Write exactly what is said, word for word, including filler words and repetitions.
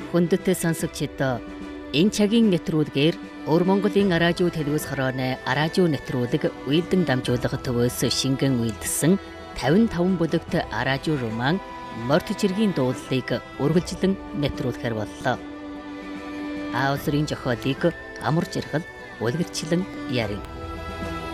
хүндэт сонсогчид энэ цагийн нэвтрүүлгээр Өр Монголын аражуу телевиз хорооны аражуу нэвтрүүлэг үйлдэн дамжуулах төвөөс шингэн үйлдсэн тавин таван бүлэгт аражуу роман Морт чиргийн дуулыг үргэлжлэн нэвтрүүлэхээр боллоо. Аавсрын зохиолыг амар жаргал үлгэрчлэн ярив.